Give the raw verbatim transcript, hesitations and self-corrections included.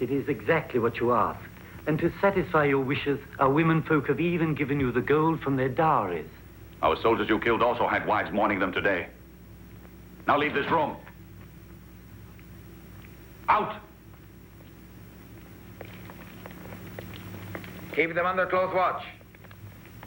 It is exactly what you ask. And to satisfy your wishes, our women folk have even given you the gold from their dowries. Our soldiers you killed also had wives mourning them today. Now leave this room. Out! Keep them under close watch.